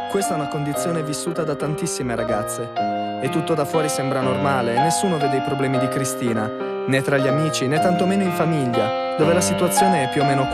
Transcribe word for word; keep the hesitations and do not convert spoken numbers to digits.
Questa è una condizione vissuta da tantissime ragazze. E tutto da fuori sembra normale e nessuno vede i problemi di Cristina, né tra gli amici né tantomeno in famiglia, dove la situazione è più o meno